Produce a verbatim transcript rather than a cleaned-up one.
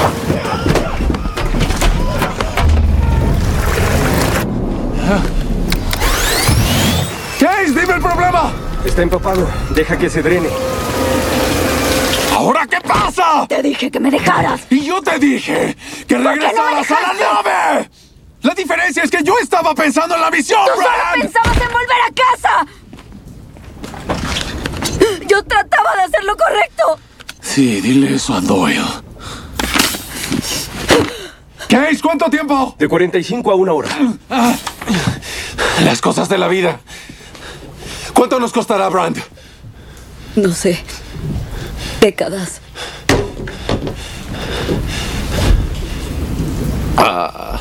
Case, dime el problema. Está empapado. Deja que se drene. ¿Ahora qué pasa? Te dije que me dejaras. Y yo te dije que regresaras a la nave. La diferencia es que yo estaba pensando en la misión, ¡Tú solo Brand. pensabas en volver a casa! Yo trataba de hacer lo correcto. Sí, dile eso a Doyle. Case, ¿cuánto tiempo? De cuarenta y cinco a una hora. Ah, las cosas de la vida. ¿Cuánto nos costará, Brand? No sé. Décadas. Ah.